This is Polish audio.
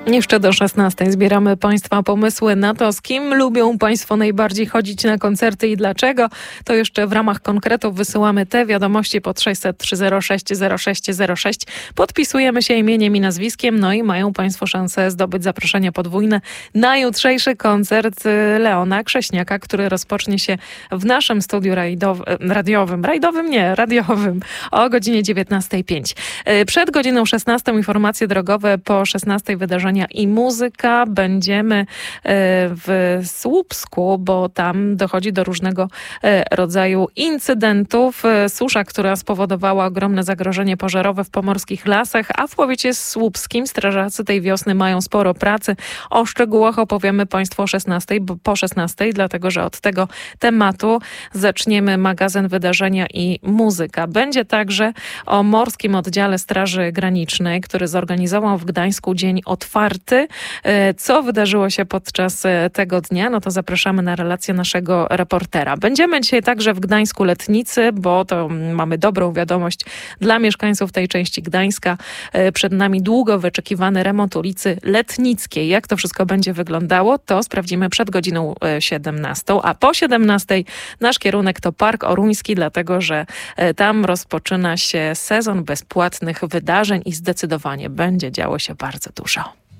Jeszcze do 16 zbieramy Państwa pomysły na to, z kim lubią Państwo najbardziej chodzić na koncerty i dlaczego. To jeszcze w ramach konkretów wysyłamy te wiadomości pod 600 306 0606. Podpisujemy się imieniem i nazwiskiem, no i mają Państwo szansę zdobyć zaproszenie podwójne na jutrzejszy koncert Leona Krześniaka, który rozpocznie się w naszym studiu radiowym o godzinie 19:05. Przed godziną 16 informacje drogowe, po 16 wydarzenia i muzyka. Będziemy w Słupsku, bo tam dochodzi do różnego rodzaju incydentów. Susza, która spowodowała ogromne zagrożenie pożarowe w pomorskich lasach, a w powiecie słupskim strażacy tej wiosny mają sporo pracy. O szczegółach opowiemy Państwu o 16, po 16, dlatego że od tego tematu zaczniemy magazyn wydarzenia i muzyka. Będzie także o Morskim Oddziale Straży Granicznej, który zorganizował w Gdańsku dzień otwarty. Co wydarzyło się podczas tego dnia? No to zapraszamy na relację naszego reportera. Będziemy dzisiaj także w Gdańsku Letnicy, bo to mamy dobrą wiadomość dla mieszkańców tej części Gdańska. Przed nami długo wyczekiwany remont ulicy Letnickiej. Jak to wszystko będzie wyglądało, to sprawdzimy przed godziną 17. A po 17 nasz kierunek to Park Oruński, dlatego że tam rozpoczyna się sezon bezpłatnych wydarzeń i zdecydowanie będzie działo się bardzo dużo.